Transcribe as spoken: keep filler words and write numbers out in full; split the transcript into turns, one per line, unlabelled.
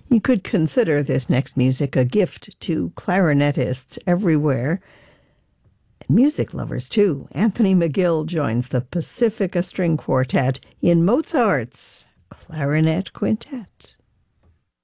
You could consider this next music a gift to clarinetists everywhere, and music lovers too. Anthony McGill joins the Pacifica String Quartet in Mozart's Clarinet Quintet.